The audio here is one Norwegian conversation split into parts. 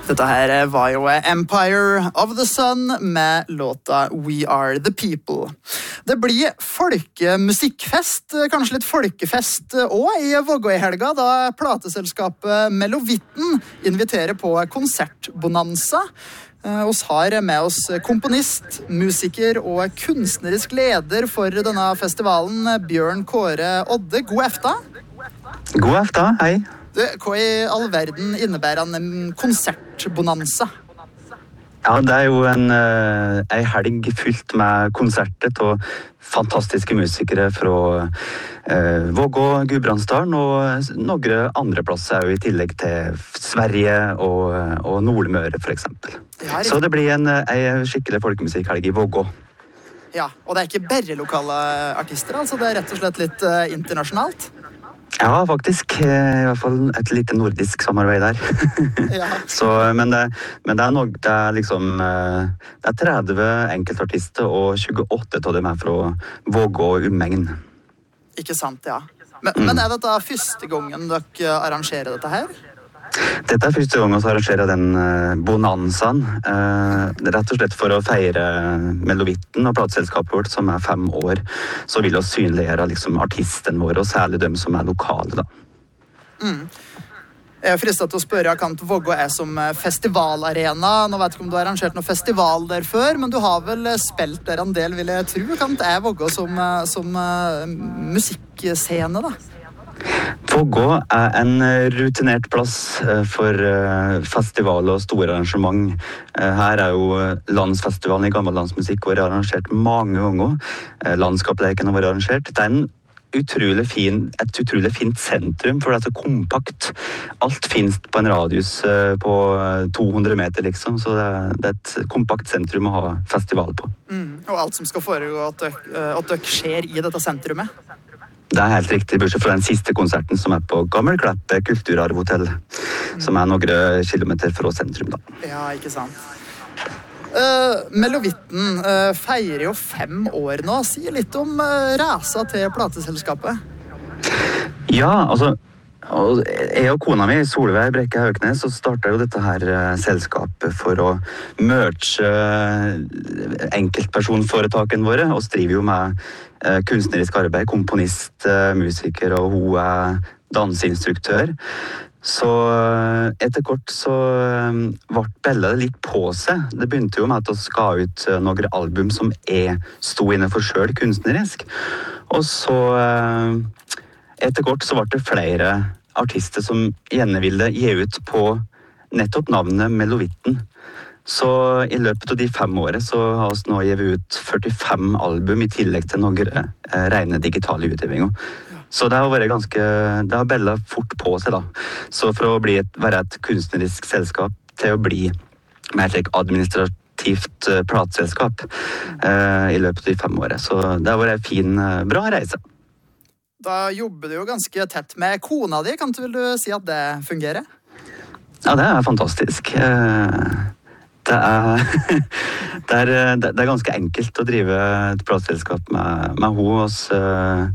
Dette her var jo Empire of the Sun med låta We Are the People. Det blir folkemusikkfest, kanskje litt folkefest også i Vågå i helga, da plateselskapet Melovitten inviterer på konsertbonanza. Oss har med oss komponist, musiker og kunstnerisk leder for denne festivalen, Bjørn Kåre Odde. God efta. God efta, hei. Hva i all verden innebærer en konsertbonanza? Ja, det er jo en helg fylt med konserter og fantastiske musikere fra Vågå, Gudbrandsdalen og noen andre plasser i tillegg til Sverige og Nordmøre for eksempel. Så det blir en skikkelig folkemusikkhelg i Vågå. Ja, og det er ikke bare lokale artister, altså det er rett og slett litt internasjonalt? Ja, faktisk. I hvert fall et lite nordisk samarbeid der. Ja. Men det er liksom det er 30 enkeltartister og 28 av dem er fra Vågå og omegn. Ikke sant, ja. Men er dette første gangen dere arrangerer dette her? Dette er første gang vi arrangerer den bonanzaen, rett og slett for å feire Melovitten og plateselskapet vårt som er 5 år, så vil vi synliggjøre liksom artisten vår, og særlig dem som er lokale da. Jeg er fristet til å spørre hva Vågå er som festivalarena. Nå vet jeg ikke om du har arrangert noen festival der før, men du har vel spilt der en del, vil jeg tro. Hva er Vågå som musikkscene da? Vågå er en rutinert plass for festival og store arrangement. Her er jo landsfestivalen i gammellandsmusikk vært arrangert mange ganger. Landskapsleken har vært arrangert. Det er et utrolig fint sentrum, for det er så kompakt. Alt finnes på en radius på 200 meter, liksom. Så det er et kompakt sentrum å ha festival på. Og alt som skal foregå at dere skjer i dette sentrumet? Det er helt riktig, bortsett fra den siste konserten som er på Gammel Kleppe Kulturarvhotell, som er noen kilometer fra sentrum da. Ja, ikke sant. Melovitten feirer jo 5 år nå. Si litt om reisa til plateselskapet. Ja, altså, jeg og kona mi, Solveig Brekke Hauknes, så startet jo dette her selskapet for å merge enkeltpersonforetakene våre, og driver jo med kunstnerisk arbeid, komponist, musiker, og hun er danseinstruktør. Så etter kort så ble Bella litt på seg. Det begynte jo med at vi ga ut noen album som jeg sto inne for selv kunstnerisk. Og så etter kort så ble det flere artister som gjerne ville gi ut på nettopp navnet Melovitten. Så i løpet av de 5 årene så har vi nå gitt ut 45 album i tillegg til noen rene digitale utgivelser. Så det har Bella fort på seg da. Så for å være et kunstnerisk selskap til å bli mer et administrativt plateselskap i løpet av de 5 årene. Så det har vært en fin, bra reise. Da jobber du jo ganske tett med kona di. Vil du si at det fungerer? Ja, det er fantastisk. Det er ganske enkelt å drive et plateselskap med henne.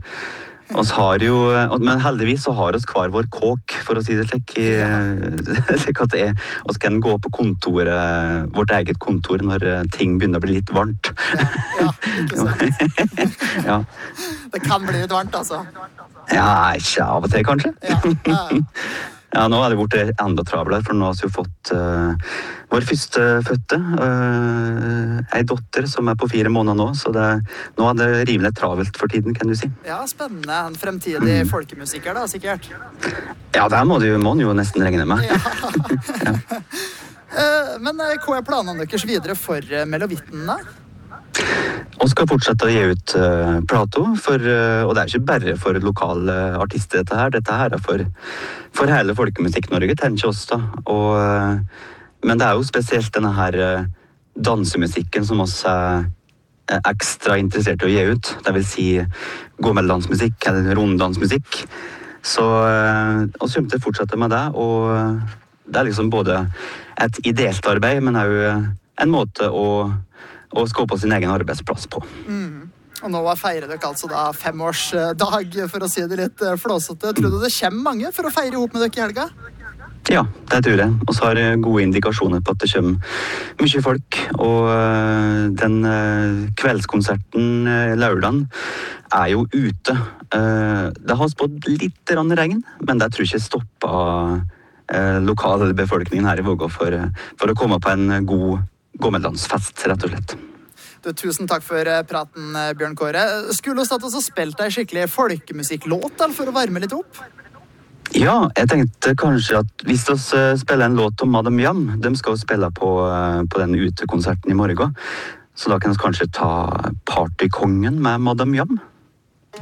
Men heldigvis så har vi hver vår kåk, for å si det slik. Slik at vi kan gå på kontoret, vårt eget kontor, når ting begynner å bli litt varmt. Ja, ikke sant. Ja. Det kan bli litt varmt, altså. Ja, ikke av og til, kanskje. Ja. Ja, nå har det blitt enda travlere, for nå har vi jo fått vår første fødte, en dotter som er på 4 måneder nå, så nå er det rimelig travelt for tiden, kan du si. Ja, spennende. En fremtidig folkemusiker da, sikkert. Ja, det må man jo nesten regne med. Ja. Men hva er planene deres videre for Melovitten da? Vi skal fortsette å gi ut plato, og det er ikke bare for lokale artister dette her er for hele Folkemusikk-Norge, tenker oss da. Men det er jo spesielt denne her dansemusikken som også er ekstra interessert i å gi ut, det vil si gammeldansmusikk eller runddansmusikk. Så vi kommer til å fortsette med det, og det er liksom både et ideelt arbeid, men også en måte å skape sin egen arbeidsplass på. Og nå feirer dere altså da 5-årsdag, for å si det litt flåsete. Tror du det kommer mange for å feire ihop med dere i helga? Ja, det tror jeg. Og så har jeg gode indikasjoner på at det kommer mye folk. Og den kveldskonserten lørdagen er jo ute. Det har spådd litt regn, men det tror jeg ikke stopper lokalbefolkningen her i Vågå for å komme på en god gammeldansfest, rett og slett. Tusen takk for praten, Bjørn Kåre. Skulle du stått og spilt deg skikkelig folkemusikklåt for å varme litt opp? Ja, jeg tenkte kanskje at hvis vi spiller en låt om Madame Jam, de skal jo spille på den utekonserten i morgen, så da kan vi kanskje ta Partykongen med Madame Jam.